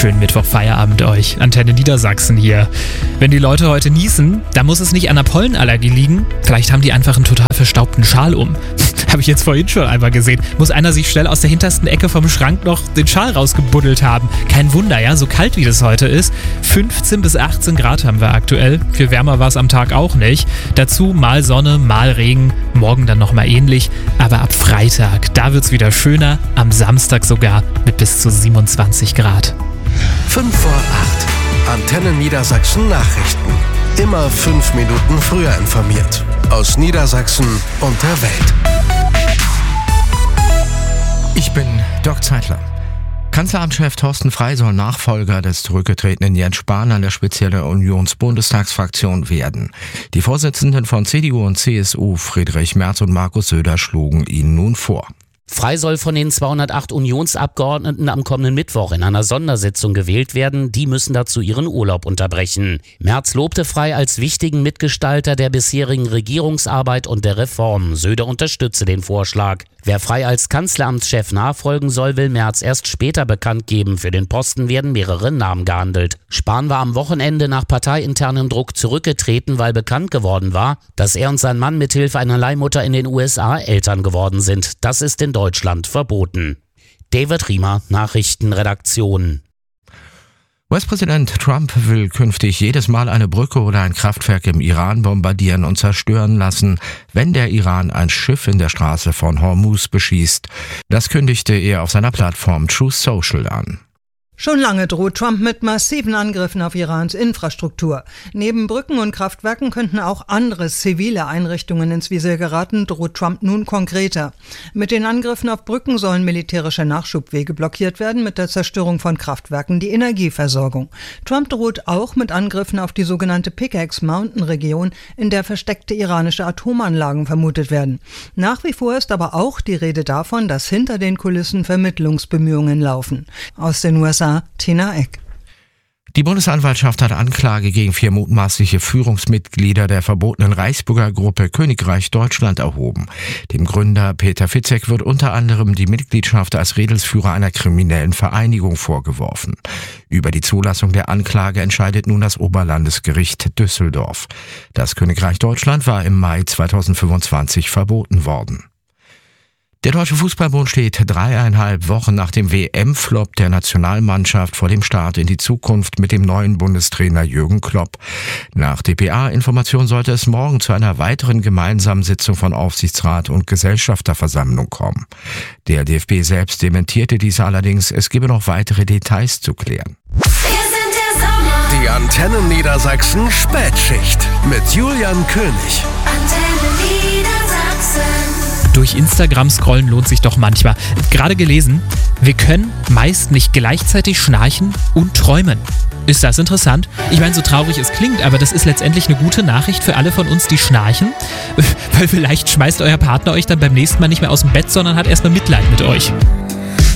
schönen Mittwochfeierabend euch. Antenne Niedersachsen hier. Wenn die Leute heute niesen, dann muss es nicht an der Pollenallergie liegen. Vielleicht haben die einfach einen total verstaubten Schal um. Habe ich jetzt vorhin schon einmal gesehen. Muss einer sich schnell aus der hintersten Ecke vom Schrank noch den Schal rausgebuddelt haben. Kein Wunder, ja, so kalt wie das heute ist. 15 bis 18 Grad haben wir aktuell. Viel wärmer war es am Tag auch nicht. Dazu mal Sonne, mal Regen. Morgen dann nochmal ähnlich. Aber ab Freitag, da wird es wieder schöner. Am Samstag sogar mit bis zu 27 Grad. 5 vor 8. Antenne Niedersachsen Nachrichten. Immer 5 Minuten früher informiert. Aus Niedersachsen und der Welt. Ich bin Dirk Zeitler. Kanzleramtschef Thorsten Frey soll Nachfolger des zurückgetretenen Jens Spahn an der Spitze der Unionsbundestagsfraktion werden. Die Vorsitzenden von CDU und CSU, Friedrich Merz und Markus Söder, schlugen ihn nun vor. Frey soll von den 208 Unionsabgeordneten am kommenden Mittwoch in einer Sondersitzung gewählt werden. Die müssen dazu ihren Urlaub unterbrechen. Merz lobte Frey als wichtigen Mitgestalter der bisherigen Regierungsarbeit und der Reform. Söder unterstütze den Vorschlag. Wer Frey als Kanzleramtschef nachfolgen soll, will Merz erst später bekannt geben. Für den Posten werden mehrere Namen gehandelt. Spahn war am Wochenende nach parteiinternem Druck zurückgetreten, weil bekannt geworden war, dass er und sein Mann mithilfe einer Leihmutter in den USA Eltern geworden sind. Das ist in Deutschland verboten. David Riemer, Nachrichtenredaktion. US-Präsident Trump will künftig jedes Mal eine Brücke oder ein Kraftwerk im Iran bombardieren und zerstören lassen, wenn der Iran ein Schiff in der Straße von Hormuz beschießt. Das kündigte er auf seiner Plattform Truth Social an. Schon lange droht Trump mit massiven Angriffen auf Irans Infrastruktur. Neben Brücken und Kraftwerken könnten auch andere zivile Einrichtungen ins Visier geraten, droht Trump nun konkreter. Mit den Angriffen auf Brücken sollen militärische Nachschubwege blockiert werden, mit der Zerstörung von Kraftwerken die Energieversorgung. Trump droht auch mit Angriffen auf die sogenannte Pickaxe Mountain Region, in der versteckte iranische Atomanlagen vermutet werden. Nach wie vor ist aber auch die Rede davon, dass hinter den Kulissen Vermittlungsbemühungen laufen. Aus den USA Tina Eck. Die Bundesanwaltschaft hat Anklage gegen 4 mutmaßliche Führungsmitglieder der verbotenen Reichsbürgergruppe Königreich Deutschland erhoben. Dem Gründer Peter Fitzek wird unter anderem die Mitgliedschaft als Redelsführer einer kriminellen Vereinigung vorgeworfen. Über die Zulassung der Anklage entscheidet nun das Oberlandesgericht Düsseldorf. Das Königreich Deutschland war im Mai 2025 verboten worden. Der Deutsche Fußballbund steht 3,5 Wochen nach dem WM-Flop der Nationalmannschaft vor dem Start in die Zukunft mit dem neuen Bundestrainer Jürgen Klopp. Nach dpa-Information sollte es morgen zu einer weiteren gemeinsamen Sitzung von Aufsichtsrat und Gesellschafterversammlung kommen. Der DFB selbst dementierte dies allerdings, es gebe noch weitere Details zu klären. Die Antenne Niedersachsen Spätschicht mit Julian König. Antenne Niedersachsen. Durch Instagram scrollen lohnt sich doch manchmal. Gerade gelesen, wir können meist nicht gleichzeitig schnarchen und träumen. Ist das interessant? Ich meine, so traurig es klingt, aber das ist letztendlich eine gute Nachricht für alle von uns, die schnarchen. Weil vielleicht schmeißt euer Partner euch dann beim nächsten Mal nicht mehr aus dem Bett, sondern hat erstmal Mitleid mit euch.